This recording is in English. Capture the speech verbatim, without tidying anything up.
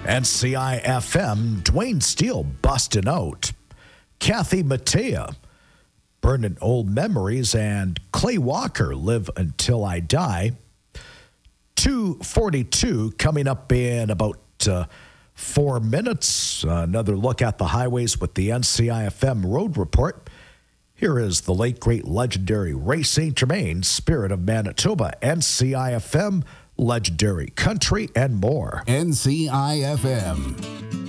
N C I F M, Dwayne Steele busting out. Kathy Mattea, burning old memories, and Clay Walker, Live Until I Die. two forty-two coming up in about uh, four minutes. Uh, another look at the highways with the N C I F M Road Report. Here is the late, great, legendary Ray Saint Germain, Spirit of Manitoba, N C I F M, legendary country, and more. N C I F M.